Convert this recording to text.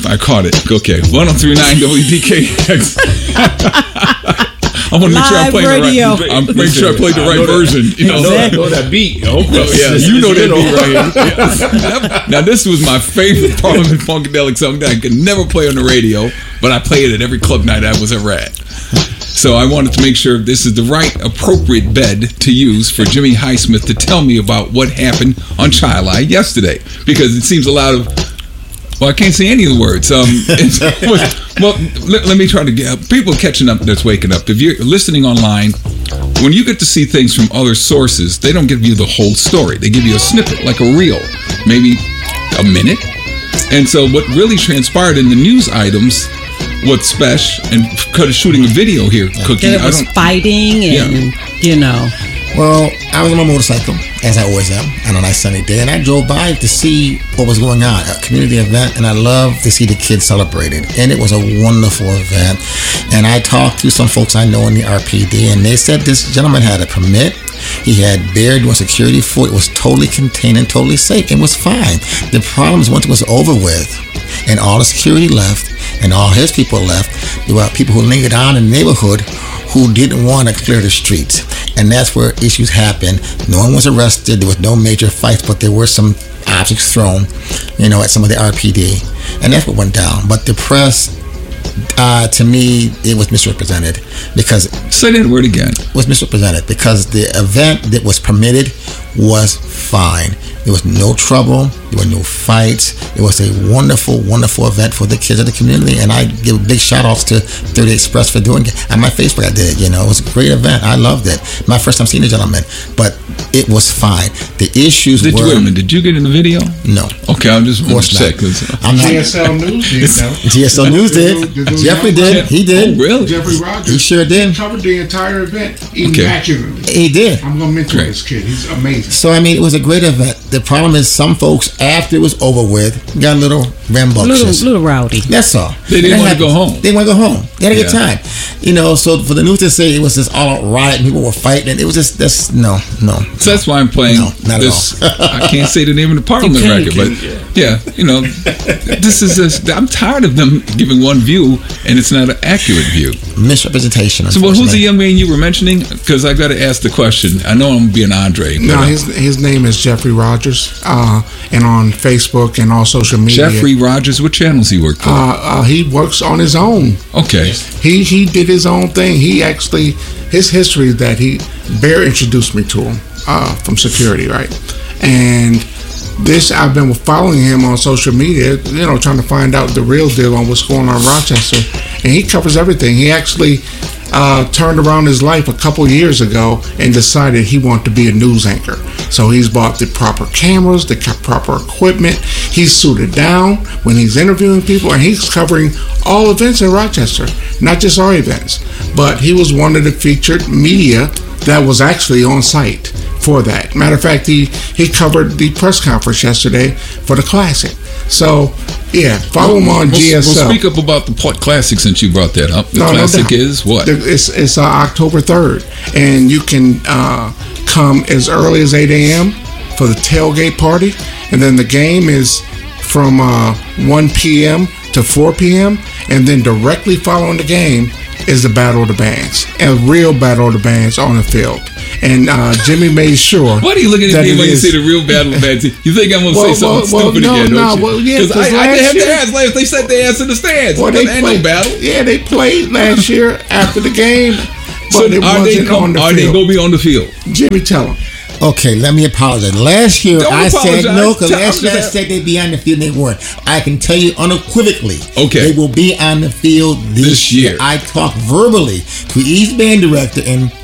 I caught it. Okay. 103.9 WDKX. I want to make sure I play the right. I'm making sure I played the right version. You know, I know that beat. Yeah, you know that beat right here. Now, this was my favorite Parliament Funkadelic song that I could never play on the radio, but I played it at every club night I was ever at. So I wanted to make sure this is the right, appropriate bed to use for Jimmy Highsmith to tell me about what happened on Child Eye yesterday, because it seems a lot of. Well, I can't say any of the words. Let me try to get people catching up that's waking up. If you're listening online, when you get to see things from other sources, they don't give you the whole story. They give you a snippet, like a reel, maybe a minute. And so what really transpired in the news items, what's special, and because of shooting a video here, Cookie. There was fighting and, you know. Well, I was on my motorcycle, as I always am, on a nice sunny day, and I drove by to see what was going on, a community event, and I love to see the kids celebrated. And it was a wonderful event. And I talked to some folks I know in the RPD, and they said this gentleman had a permit. He had bear doing security for it. It was totally contained and totally safe. It was fine. The problem is once it was over with, and all the security left, and all his people left, there were people who lingered on in the neighborhood who didn't want to clear the streets. And that's where issues happened. No one was arrested. There was no major fights, but there were some objects thrown, at some of the RPD. And that's what went down. But the press, to me, it was misrepresented because... Say that word again. It was misrepresented because the event that was permitted was fine. There was no trouble. There were no fights. It was a wonderful, wonderful event for the kids of the community. And I give big shout outs to 30 Express for doing it. On my Facebook, I did it. It was a great event. I loved it. My first time seeing the gentleman. But it was fine. The issues were... Wait a minute. Did you get in the video? No. Okay, I'm just going to check. GSL News did, though. GSL News did. Jeffrey did. He did. Oh, really? Jeffrey Rogers. He sure did. He covered the entire event immaculately. He did. I'm going to mention this kid. He's amazing. So, it was a great event. The problem is some folks, after it was over with, got a little rambunctious. Little rowdy. That's all. They didn't want to go home. They want to go home. They had a good time. So for the news to say it was this all-out riot and people were fighting, it was just, no. So that's why I'm playing this. I can't say the name of the Parliament record, but this is I'm tired of them giving one view and it's not an accurate view. Misrepresentation. So who's the young man you were mentioning? Because I got to ask the question. I know I'm being Andre. But no, his name is Jeffrey Rogers, and on Facebook and all social media. Jeffrey Rogers, what channels he work for? He works on his own. Okay. He did his own thing. He actually, his history is that Bear introduced me to him from security, right? And this, I've been following him on social media, trying to find out the real deal on what's going on in Rochester. And he covers everything. He actually turned around his life a couple years ago and decided he wanted to be a news anchor. So he's bought the proper cameras, the proper equipment. He's suited down when he's interviewing people, and he's covering all events in Rochester, not just our events. But he was one of the featured media that was actually on site for that. Matter of fact, he covered the press conference yesterday for the Classic. So, follow him on GSL. Well, speak up about the Classic since you brought that up. The Classic is what? It's October 3rd. And you can come as early as 8 a.m. for the tailgate party. And then the game is from 1 p.m. to 4 p.m. And then directly following the game is the Battle of the Bands. A real Battle of the Bands on the field. And Jimmy made sure. Why are you looking at me when you say the real Battle of the Bands? You think I'm going to say something stupid again, don't you? Well, yeah, because I have to ask. Like, they set their ass in the stands. Well, they ain't no battle. Yeah, they played last year after the game. But it wasn't on the field. Are they going to be on the field? Jimmy, tell them. Okay, let me apologize. Last year Don't I apologize. said no, because last year I said they'd be on the field and they weren't. I can tell you unequivocally, they will be on the field this year. I talked verbally to East Band Director and